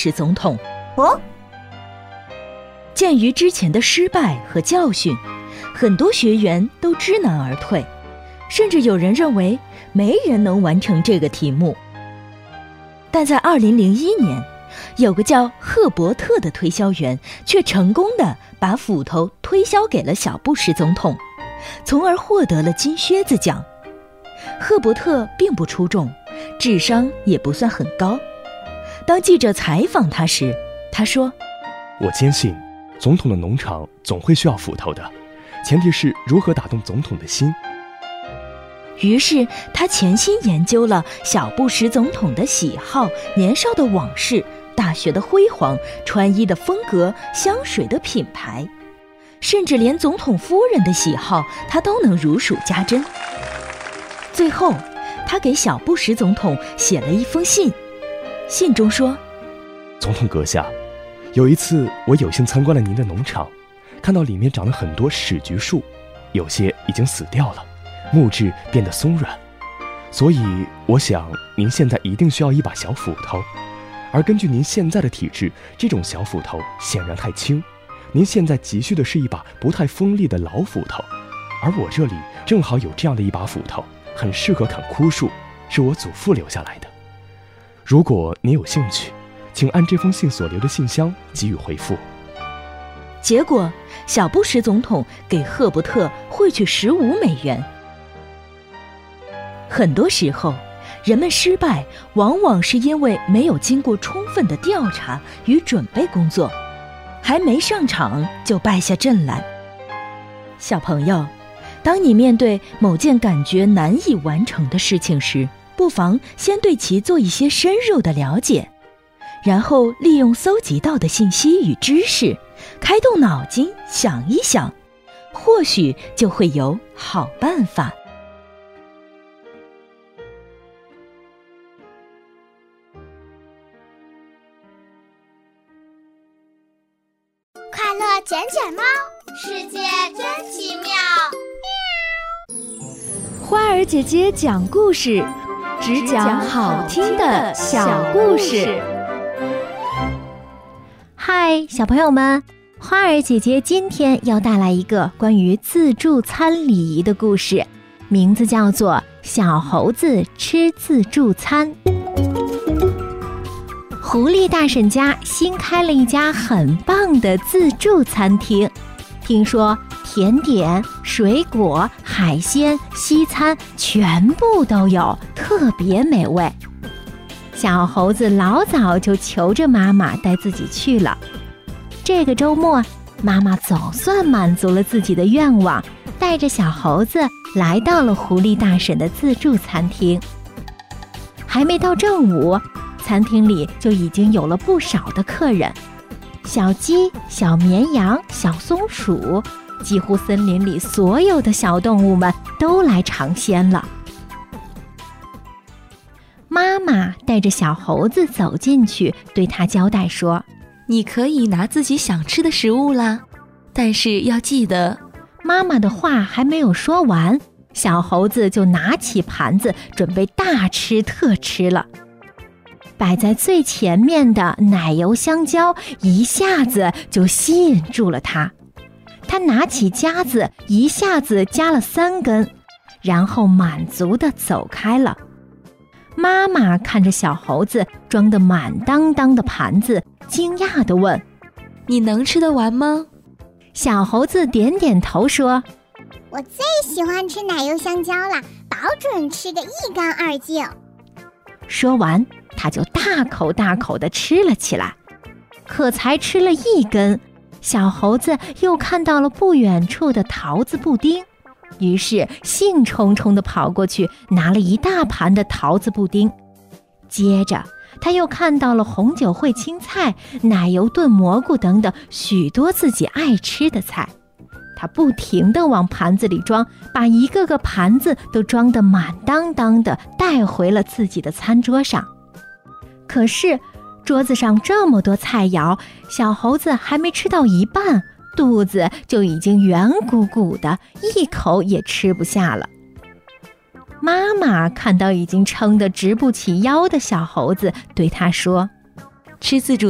什总统。 哦， 鉴于之前的失败和教训，很多学员都知难而退，甚至有人认为没人能完成这个题目。但在2001年，有个叫赫伯特的推销员却成功地把斧头推销给了小布什总统，从而获得了金靴子奖。赫伯特并不出众，智商也不算很高。当记者采访他时，他说： 我坚信总统的农场总会需要斧头的，前提是如何打动总统的心。 于是他潜心研究了小布什总统的喜好、年少的往事、大学的辉煌、穿衣的风格、香水的品牌，甚至连总统夫人的喜好他都能如数家珍。最后他给小布什总统写了一封信，信中说： 总统阁下，有一次我有幸参观了您的农场，看到里面长了很多史菊树，有些已经死掉了，木质变得松软，所以我想您现在一定需要一把小斧头，而根据您现在的体质，这种小斧头显然太轻，您现在急需的是一把不太锋利的老斧头，而我这里正好有这样的一把斧头，很适合砍枯树，是我祖父留下来的。如果您有兴趣，请按这封信所留的信箱给予回复。 结果小布什总统给赫伯特汇去15美元。很多时候，人们失败往往是因为没有经过充分的调查与准备工作，还没上场就败下阵来。小朋友，当你面对某件感觉难以完成的事情时，不妨先对其做一些深入的了解，然后利用搜集到的信息与知识，开动脑筋想一想，或许就会有好办法。 快乐卷卷猫，世界真奇妙。 花儿姐姐讲故事，只讲好听的小故事。 嗨，小朋友们，花儿姐姐今天要带来一个关于自助餐礼仪的故事，名字叫做《小猴子吃自助餐》。狐狸大婶家新开了一家很棒的自助餐厅，听说甜点、水果、海鲜、西餐全部都有，特别美味。小猴子老早就求着妈妈带自己去了。这个周末，妈妈总算满足了自己的愿望，带着小猴子来到了狐狸大婶的自助餐厅。还没到正午，餐厅里就已经有了不少的客人，小鸡、小绵羊、小松鼠，几乎森林里所有的小动物们都来尝鲜了。妈妈带着小猴子走进去，对他交代说： 你可以拿自己想吃的食物啦，但是要记得…… 妈妈的话还没有说完，小猴子就拿起盘子准备大吃特吃了。摆在最前面的奶油香蕉一下子就吸引住了他，他拿起夹子一下子夹了3根，然后满足地走开了。妈妈看着小猴子装得满当当的盘子，惊讶地问： 你能吃得完吗？ 小猴子点点头说： 我最喜欢吃奶油香蕉了，保准吃个一干二净。 说完，他就大口大口地吃了起来。可才吃了1根，小猴子又看到了不远处的桃子布丁，于是兴冲冲地跑过去，拿了一大盘的桃子布丁。接着他又看到了红酒烩青菜、奶油炖蘑菇等等许多自己爱吃的菜。他不停地往盘子里装，把一个个盘子都装得满当当的，带回了自己的餐桌上。可是桌子上这么多菜肴，小猴子还没吃到一半，肚子就已经圆鼓鼓的，一口也吃不下了。妈妈看到已经撑得直不起腰的小猴子，对他说： 吃自助